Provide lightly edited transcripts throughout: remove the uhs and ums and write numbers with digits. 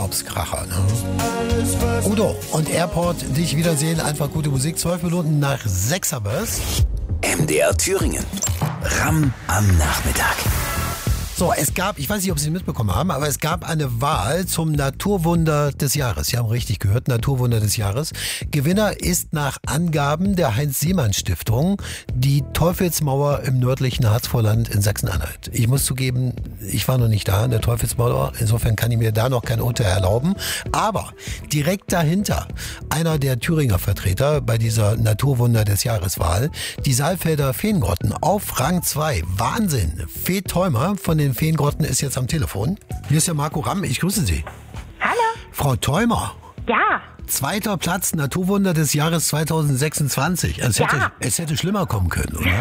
Urlaubskracher. Ne? Udo und Airport, dich wiedersehen, einfach gute Musik. 12 Minuten nach 6 haben wir's. MDR Thüringen. Ram am Nachmittag. So, es gab, ich weiß nicht, ob Sie mitbekommen haben, aber es gab eine Wahl zum Naturwunder des Jahres. Sie haben richtig gehört, Naturwunder des Jahres. Gewinner ist nach Angaben der Heinz-Siemann-Stiftung die Teufelsmauer im nördlichen Harzvorland in Sachsen-Anhalt. Ich muss zugeben, ich war noch nicht da in der Teufelsmauer. Insofern kann ich mir da noch kein Urteil erlauben. Aber direkt dahinter einer der Thüringer Vertreter bei dieser Naturwunder des Jahres-Wahl, die Saalfelder Feengrotten auf Rang 2. Wahnsinn! Fee Theumer von den Feengrotten ist jetzt am Telefon. Hier ist der Marco Ramm, ich grüße Sie. Hallo. Frau Theumer. Ja. 2. Platz, Naturwunder des Jahres 2026. Es hätte schlimmer kommen können, oder?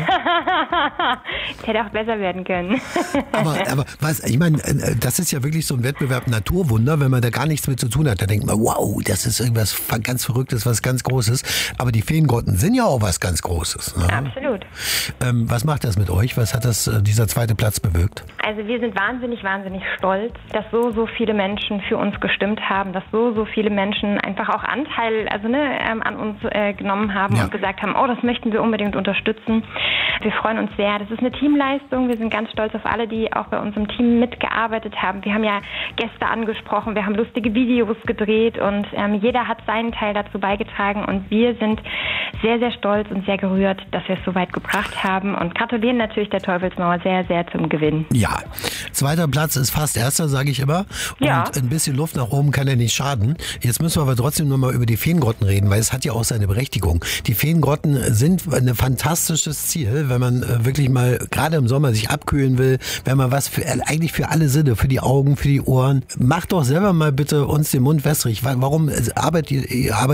Es hätte auch besser werden können. aber was, ich meine, das ist ja wirklich so ein Wettbewerb Naturwunder, wenn man da gar nichts mit zu tun hat. Da denkt man, wow, das ist irgendwas ganz Verrücktes, was ganz Großes. Aber die Feengrotten sind ja auch was ganz Großes. Ne? Absolut. Was macht das mit euch? Was hat dieser 2. Platz bewirkt? Also wir sind wahnsinnig stolz, dass so viele Menschen für uns gestimmt haben, dass so viele Menschen einfach auch Anteil an uns genommen haben und gesagt haben, das möchten wir unbedingt unterstützen. Wir freuen uns sehr. Das ist eine Teamleistung. Wir sind ganz stolz auf alle, die auch bei uns im Team mitgearbeitet haben. Wir haben ja Gäste angesprochen, wir haben lustige Videos gedreht und jeder hat seinen Teil dazu beigetragen und wir sind sehr, sehr stolz und sehr gerührt, dass wir es so weit gebracht haben und gratulieren natürlich der Teufelsmauer sehr, sehr zum Gewinn. Ja, 2. Platz ist fast 1., sage ich immer. Und ein bisschen Luft nach oben kann ja nicht schaden. Jetzt müssen wir aber trotzdem nochmal über die Feengrotten reden, weil es hat ja auch seine Berechtigung. Die Feengrotten sind ein fantastisches Ziel, wenn man wirklich mal gerade im Sommer sich abkühlen will, wenn man was eigentlich für alle Sinne, für die Augen, für die Ohren. Macht doch selber mal bitte uns den Mund wässrig. Warum arbeitet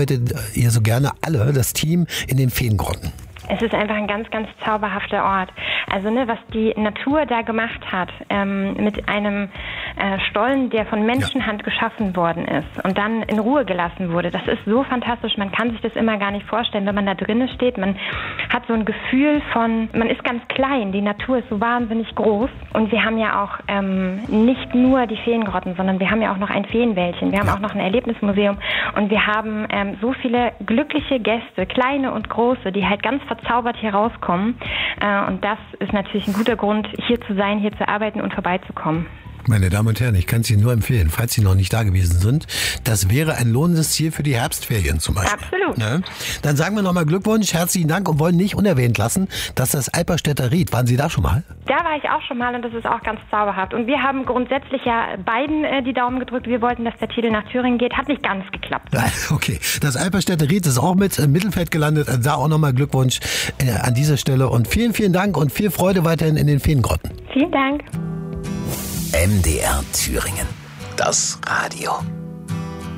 ihr so gerne alle, das Team, in den Feengrotten? Es ist einfach ein ganz, ganz zauberhafter Ort. Also was die Natur da gemacht hat, mit einem Stollen, der von Menschenhand geschaffen worden ist und dann in Ruhe gelassen wurde, das ist so fantastisch. Man kann sich das immer gar nicht vorstellen, wenn man da drinnen steht. Man hat so ein Gefühl von, man ist ganz klein, die Natur ist so wahnsinnig groß. Und wir haben ja auch nicht nur die Feengrotten, sondern wir haben ja auch noch ein Feenwäldchen. Wir haben auch noch ein Erlebnismuseum und wir haben so viele glückliche Gäste, kleine und große, die halt ganz verzaubert hier rauskommen. Und das ist natürlich ein guter Grund, hier zu sein, hier zu arbeiten und vorbeizukommen. Meine Damen und Herren, ich kann es Ihnen nur empfehlen, falls Sie noch nicht da gewesen sind. Das wäre ein lohnendes Ziel für die Herbstferien zum Beispiel. Absolut. Ne? Dann sagen wir nochmal Glückwunsch, herzlichen Dank und wollen nicht unerwähnt lassen, dass das Alperstädter Ried, waren Sie da schon mal? Da war ich auch schon mal und das ist auch ganz zauberhaft. Und wir haben grundsätzlich ja beiden die Daumen gedrückt. Wir wollten, dass der Titel nach Thüringen geht. Hat nicht ganz geklappt. Okay, das Alperstädter Ried ist auch mit im Mittelfeld gelandet. Da auch nochmal Glückwunsch an dieser Stelle und vielen, vielen Dank und viel Freude weiterhin in den Feengrotten. Vielen Dank. MDR Thüringen. Das Radio.